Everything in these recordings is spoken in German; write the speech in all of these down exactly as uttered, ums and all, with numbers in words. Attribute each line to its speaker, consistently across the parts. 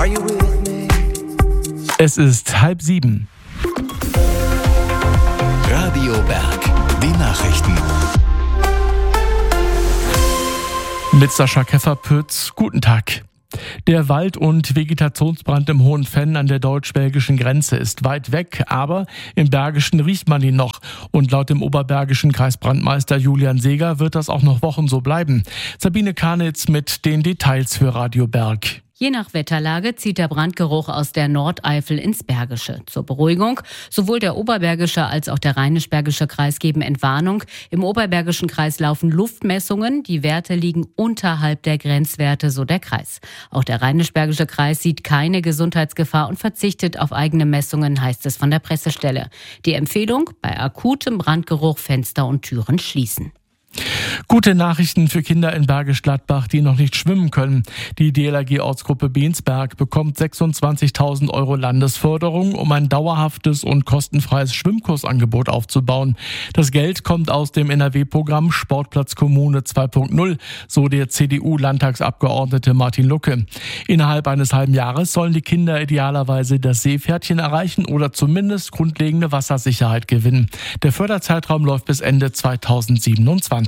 Speaker 1: Es ist halb sieben.
Speaker 2: Radio Berg, die Nachrichten.
Speaker 1: Mit Sascha Kefferpütz, guten Tag. Der Wald- und Vegetationsbrand im Hohen Venn an der deutsch-belgischen Grenze ist weit weg, aber im Bergischen riecht man ihn noch. Und laut dem oberbergischen Kreisbrandmeister Julian Seeger wird das auch noch Wochen so bleiben. Sabine Karnitz mit den Details für Radio Berg.
Speaker 3: Je nach Wetterlage zieht der Brandgeruch aus der Nordeifel ins Bergische. Zur Beruhigung, sowohl der oberbergische als auch der rheinisch-bergische Kreis geben Entwarnung. Im oberbergischen Kreis laufen Luftmessungen. Die Werte liegen unterhalb der Grenzwerte, so der Kreis. Auch der rheinisch-bergische Kreis sieht keine Gesundheitsgefahr und verzichtet auf eigene Messungen, heißt es von der Pressestelle. Die Empfehlung: bei akutem Brandgeruch Fenster und Türen schließen.
Speaker 1: Gute Nachrichten für Kinder in Bergisch Gladbach, die noch nicht schwimmen können. Die D L R G-Ortsgruppe Bensberg bekommt sechsundzwanzigtausend Euro Landesförderung, um ein dauerhaftes und kostenfreies Schwimmkursangebot aufzubauen. Das Geld kommt aus dem N R W-Programm Sportplatz Kommune zwei Punkt null, so der C D U-Landtagsabgeordnete Martin Lucke. Innerhalb eines halben Jahres sollen die Kinder idealerweise das Seepferdchen erreichen oder zumindest grundlegende Wassersicherheit gewinnen. Der Förderzeitraum läuft bis Ende zweitausendsiebenundzwanzig.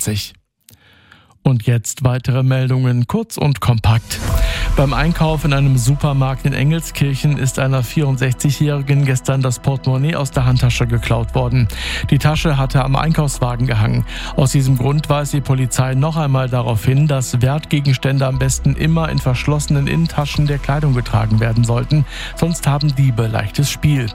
Speaker 1: Und jetzt weitere Meldungen, kurz und kompakt. Beim Einkauf in einem Supermarkt in Engelskirchen ist einer vierundsechzigjährigen gestern das Portemonnaie aus der Handtasche geklaut worden. Die Tasche hatte am Einkaufswagen gehangen. Aus diesem Grund weist die Polizei noch einmal darauf hin, dass Wertgegenstände am besten immer in verschlossenen Innentaschen der Kleidung getragen werden sollten, sonst haben Diebe leichtes Spiel.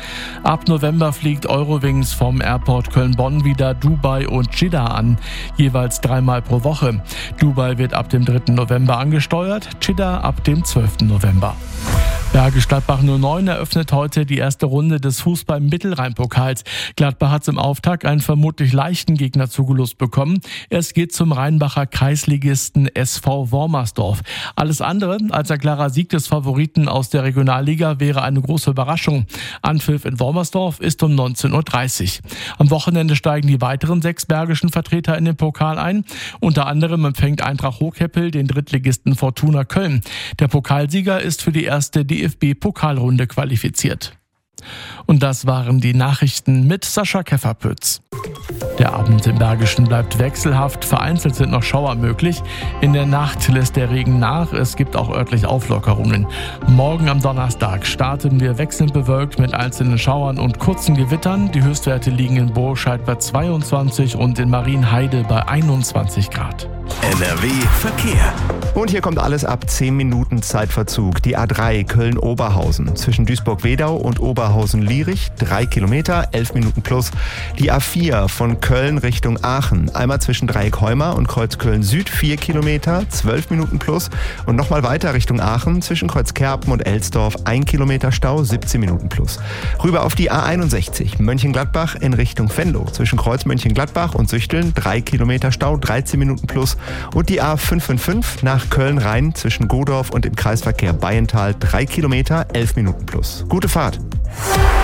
Speaker 1: Ab November fliegt Eurowings vom Airport Köln-Bonn wieder Dubai und Jeddah an, jeweils dreimal pro Woche. Dubai wird ab dem dritten November angesteuert, Jeddah ab dem zwölften November. Bergisch Gladbach null neun eröffnet heute die erste Runde des Fußball-Mittelrhein-Pokals. Gladbach hat im Auftakt einen vermutlich leichten Gegner zugelost bekommen. Es geht zum Rheinbacher Kreisligisten S V Wormersdorf. Alles andere als ein klarer Sieg des Favoriten aus der Regionalliga wäre eine große Überraschung. Anpfiff in Wormersdorf ist um neunzehn Uhr dreißig. Am Wochenende steigen die weiteren sechs bergischen Vertreter in den Pokal ein. Unter anderem empfängt Eintracht Hochheppel den Drittligisten Fortuna Köln. Der Pokalsieger ist für die erste D F B-Pokalrunde qualifiziert. Und das waren die Nachrichten mit Sascha Kefferpütz. Der Abend im Bergischen bleibt wechselhaft, vereinzelt sind noch Schauer möglich. In der Nacht lässt der Regen nach, es gibt auch örtlich Auflockerungen. Morgen am Donnerstag starten wir wechselnd bewölkt mit einzelnen Schauern und kurzen Gewittern. Die Höchstwerte liegen in Burscheid bei zweiundzwanzig und in Marienheide bei einundzwanzig Grad.
Speaker 2: N R W Verkehr.
Speaker 4: Und hier kommt alles ab zehn Minuten Zeitverzug. Die A drei Köln-Oberhausen zwischen Duisburg-Wedau und Oberhausen-Lierich, drei Kilometer, elf Minuten plus. Die A vier von Köln Richtung Aachen, einmal zwischen Dreieck-Heumar und Kreuzköln Süd, vier Kilometer, zwölf Minuten plus. Und nochmal weiter Richtung Aachen zwischen Kreuzkerpen und Elsdorf, ein Kilometer Stau, siebzehn Minuten plus. Rüber auf die A einundsechzig Mönchengladbach in Richtung Venlo, zwischen Kreuz Mönchengladbach und Süchteln, drei Kilometer Stau, dreizehn Minuten plus. Und die A fünf fünf fünf nach Köln-Rhein zwischen Godorf und dem Kreisverkehr Bayental, drei Kilometer, elf Minuten plus. Gute Fahrt!